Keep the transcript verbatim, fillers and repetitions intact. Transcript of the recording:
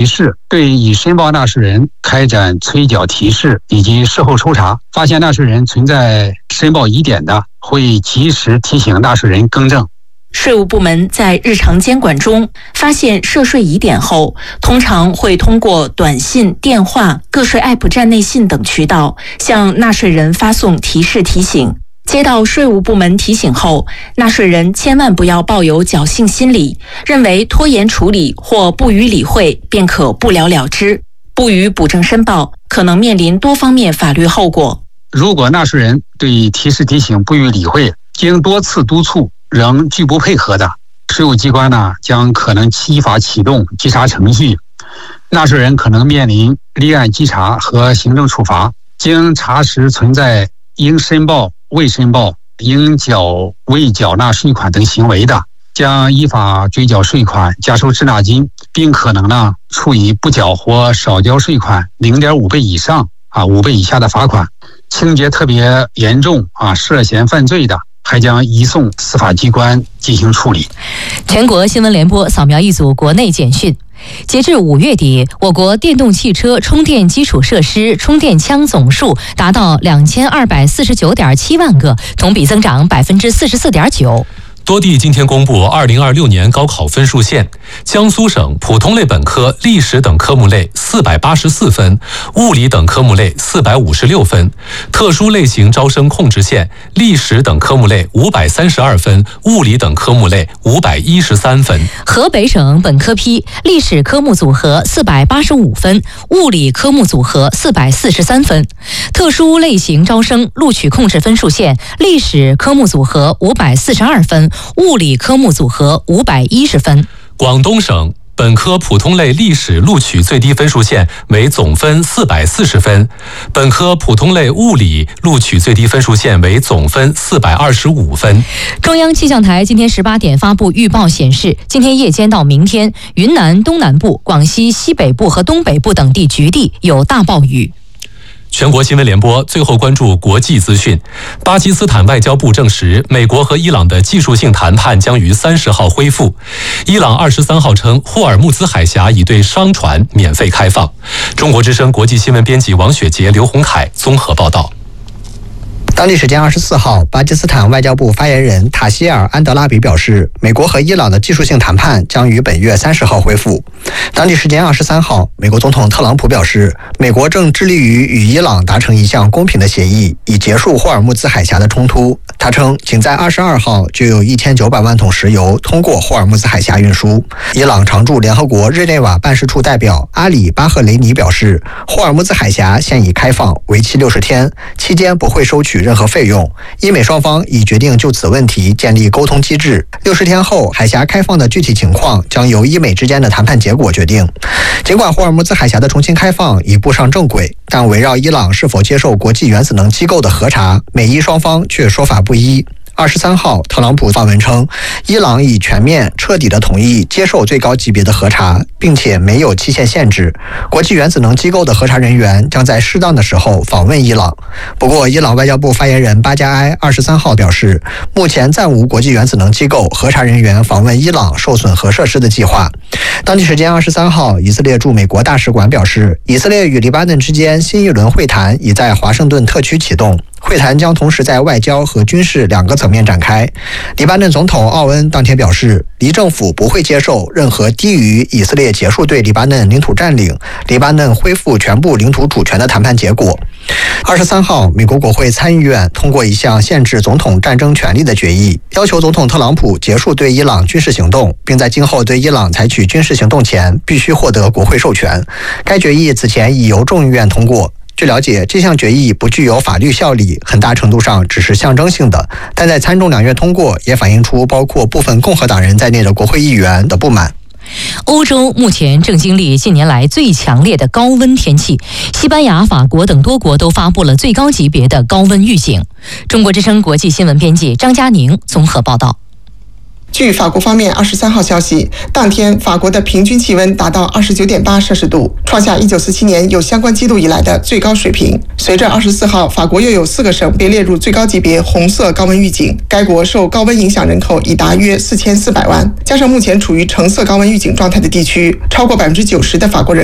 示，对已申报纳税人开展催缴提示以及事后抽查，发现纳税人存在申报疑点的，会及时提醒纳税人更正。 税务部门在日常监管中发现涉税疑点后，通常会通过短信、电话、个税 App 站内信等渠道向纳税人发送提示提醒。接到税务部门提醒后，纳税人千万不要抱有侥幸心理，认为拖延处理或不予理会便可不了了之，不予补正申报，可能面临多方面法律后果。 如果纳税人对提示提醒不予理会，经多次督促仍拒不配合的，税务机关呢将可能依法启动稽查程序，纳税人可能面临立案稽查和行政处罚。经查实存在应申报、未申报、应缴未缴纳税款等行为的，将依法追缴税款、加收滞纳金，并可能呢处以不缴或少交税款 零点五 倍以上啊五倍以下的罚款。情节特别严重啊涉嫌犯罪的，还将移送司法机关进行处理。 全国新闻联播扫描一组国内简讯。截至五月底，我国电动汽车充电基础设施充电枪总数达到两千二百四十九点七万个，同比增长百分之四十四点九。 多地今天公布二零二六年高考分数线，江苏省普通类本科历史等科目类四百八十四分，物理等科目类四百五十六分；特殊类型招生控制线，历史等科目类五百三十二分，物理等科目类五百一十三分。 河北省本科批历史科目组合四百八十五分，物理科目组合四百四十三分；特殊类型招生录取控制分数线，历史科目组合五百四十二分，物理科目组合五百一十分。 广东省本科普通类历史录取最低分数线为总分四百四十分，本科普通类物理录取最低分数线为总分四百二十五分。 中央气象台今天十八点发布预报显示，今天夜间到明天，云南东南部、广西西北部和东北部等地局地有大暴雨。 全国新闻联播最后关注国际资讯。巴基斯坦外交部证实，美国和伊朗的技术性谈判将于三十号恢复。伊朗二十三号称，霍尔木兹海峡已对商船免费开放。中国之声国际新闻编辑王雪杰、刘洪凯综合报道。 当地时间二十四号，巴基斯坦外交部发言人塔希尔·安德拉比表示，美国和伊朗的技术性谈判将于本月三十号恢复。当地时间二十三号，美国总统特朗普表示，美国正致力于与伊朗达成一项公平的协议，以结束霍尔木兹海峡的冲突。他称，仅在二十二号就有一千九百万桶石油通过霍尔木兹海峡运输。伊朗常驻联合国日内瓦办事处代表阿里·巴赫雷尼表示，霍尔木兹海峡现已开放，为期六十天，期间不会收取任何费用。伊美双方已决定就此问题建立沟通机制。六十天后，海峡开放的具体情况将由伊美之间的谈判结果决定。尽管霍尔木兹海峡的重新开放已步上正轨，但围绕伊朗是否接受国际原子能机构的核查，美伊双方却说法不一。二十三号，特朗普发文称，伊朗已全面彻底的同意接受最高级别的核查，并且没有期限限制。国际原子能机构的核查人员将在适当的时候访问伊朗。不过，伊朗外交部发言人巴加埃二十三号表示，目前暂无国际原子能机构核查人员访问伊朗受损核设施的计划。当地时间二十三号，以色列驻美国大使馆表示，以色列与黎巴嫩之间新一轮会谈已在华盛顿特区启动。会谈将同时在外交和军事两个层面展开。黎巴嫩总统奥恩当天表示，黎政府不会接受任何低于以色列结束对黎巴嫩领土占领、黎巴嫩恢复全部领土主权的谈判结果。二十三号，美国国会参议院通过一项限制总统战争权利的决议，要求总统特朗普结束对伊朗军事行动，并在今后对伊朗采取军事行动前必须获得国会授权。该决议此前已由众议院通过。据了解，这项决议不具有法律效力，很大程度上只是象征性的，但在参众两院通过，也反映出包括部分共和党人在内的国会议员的不满。 欧洲目前正经历近年来最强烈的高温天气，西班牙、法国等多国都发布了最高级别的高温预警。中国之声国际新闻编辑张佳宁综合报道。 据法国方面二十三号消息，当天法国的平均气温达到二十九点八摄氏度，创下一九四七年有相关记录以来的最高水平。随着二十四号，法国又有四个省被列入最高级别红色高温预警，该国受高温影响人口已达约四千四百万，加上目前处于橙色高温预警状态的地区，超过百分之九十的法国人